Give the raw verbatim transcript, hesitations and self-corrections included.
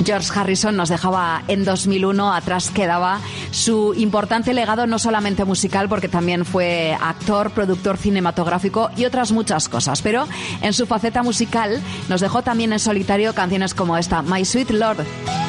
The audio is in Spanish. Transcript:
George Harrison nos dejaba en dos mil uno, atrás quedaba su importante legado no solamente musical, porque también fue actor, productor cinematográfico y otras muchas cosas, pero en su faceta musical nos dejó también en solitario canciones como esta, My Sweet Lord.